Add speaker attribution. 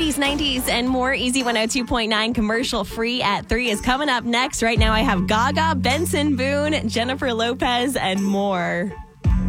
Speaker 1: 80s, 90s, and more. Easy 102.9 commercial free at 3 is coming up next. Right now I have Gaga, Benson Boone, Jennifer Lopez, and more.